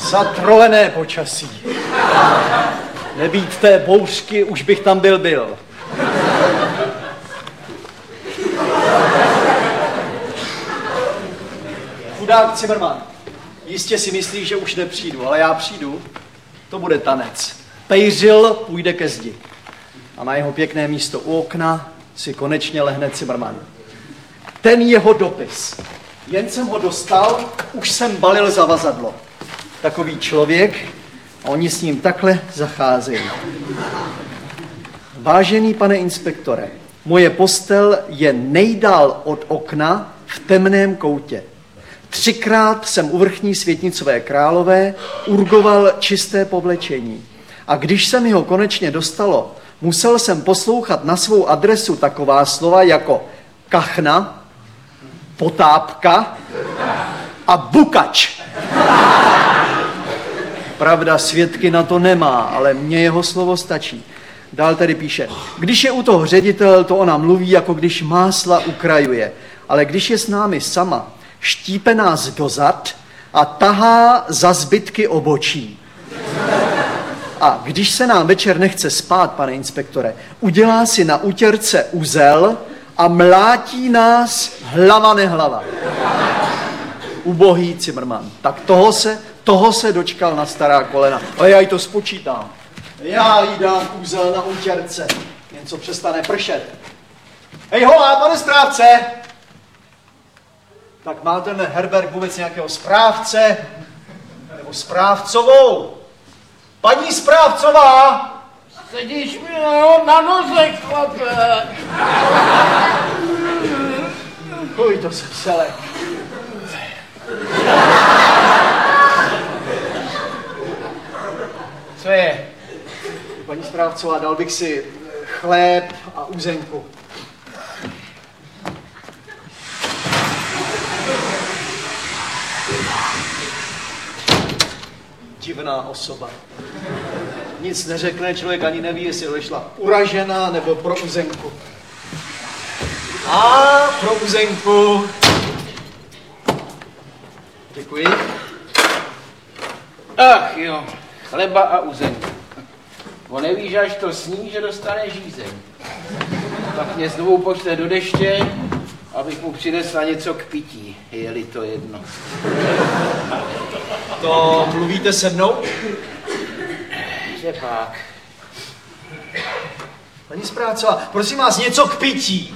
Zatrolené počasí. Nebýt té bouřky, už bych tam byl. Chudák Zimmermann. Jistě si myslí, že už nepřijdu, ale já přijdu. To bude tanec. Pejřil půjde ke zdi. A na jeho pěkné místo u okna si konečně lehne Zimmermann. Ten jeho dopis. Jen jsem ho dostal, už jsem balil zavazadlo. Takový člověk, a oni s ním takhle zacházejí. Vážený pane inspektore, moje postel je nejdál od okna v temném koutě. 3krát jsem u vrchní Světnicové Králové urgoval čisté povlečení. A když se mi ho konečně dostalo, musel jsem poslouchat na svou adresu taková slova jako kachna, potápka a bukač. Pravda, svědky na to nemá, ale mně jeho slovo stačí. Dál tady píše, když je u toho ředitel, to ona mluví, jako když másla ukrajuje. Ale když je s námi sama, štípe nás dozad a tahá za zbytky obočí. A když se nám večer nechce spát, pane inspektore, udělá si na utěrce uzel a mlátí nás hlava nehlava. Ubohý Zimmermann. Tak toho se dočkal na stará kolena. Ale já jí to spočítám. Já jí dám uzel na utěrce. Něco přestane pršet. Hej hola, pane správce! Tak má ten Herberg vůbec nějakého správce? Nebo správcovou? Paní správcová! Sedíš mi na noze, chlape! Uj, to jsem selek. Co je? Paní správcová, dal bych si chléb a uzenku. Divná osoba. Nic neřekne, člověk ani neví, jestli odešla uražená nebo pro uzenku. A pro uzenku. Děkuji. Ach jo, chleba a uzenka. Bo nevíš, až to sní, že dostane žízeň. Tak mě znovu pošle do deště, abych mu přinesla něco k pití, je-li to jedno. To mluvíte se mnou? Že pak. Paní správcová, prosím vás, něco k pití.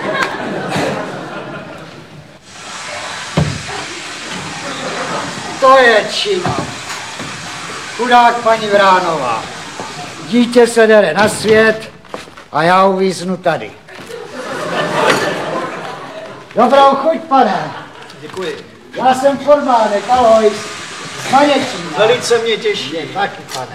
To je čina. Chudák paní Vránová. Dítě se dere na svět a já uvíznu tady. Dobrou chuť, pane. Děkuji. Já jsem Formánek, ahoj. Z Maněčína. Velice mě těší. Taky, pane.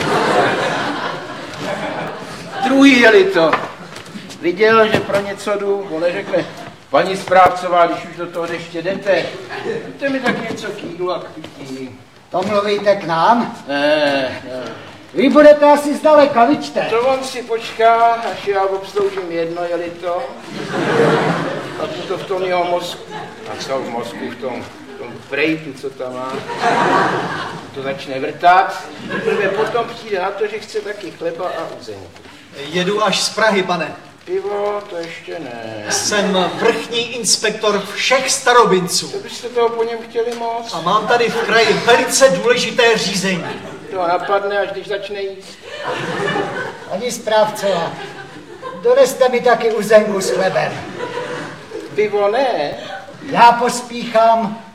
Druhý je-li to. Viděl, že pro něco jdu, on neřekne, paní správcová, když už do toho deště jdete, dejte mi tak něco k jídlu a k pití. To mluvíte k nám? Ne. Vy budete asi zdaleka, viďte? To on si počká, až já obsloužím jedno, je-li to. A to v tom jeho mozku, a co v mozku, v tom prejtu, co tam má, to začne vrtat. Prvé potom přijde na to, že chce taky chleba a uzenku. Jedu až z Prahy, pane. Pivo, to ještě ne. Jsem vrchní inspektor všech starobinců. Co byste toho po něm chtěli moc? A mám tady v kraji velice důležité řízení. To napadne, až když začne jíst. Paní správcová, doneste mi taky uzenku s chlebem. Pivo ne. Já pospíchám